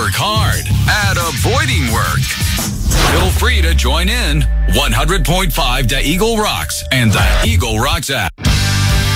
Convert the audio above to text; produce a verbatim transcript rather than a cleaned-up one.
work hard at avoiding work. Feel free to join in. one hundred point five The Eagle Rocks and the Eagle Rocks app.